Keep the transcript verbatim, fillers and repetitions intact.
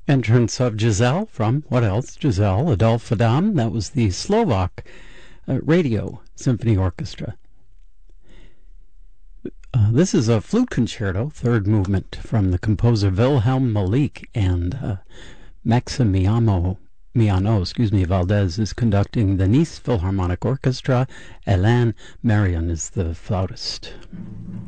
Entrance of Giselle from, what else? Giselle, Adolphe Adam. That was the Slovak uh, Radio Symphony Orchestra. Uh, this is a flute concerto, third movement, from the composer Wilhelm Malik, and uh, Maximiano Miano, excuse me, Valdez is conducting the Nice Philharmonic Orchestra. Alain Marion is the flautist.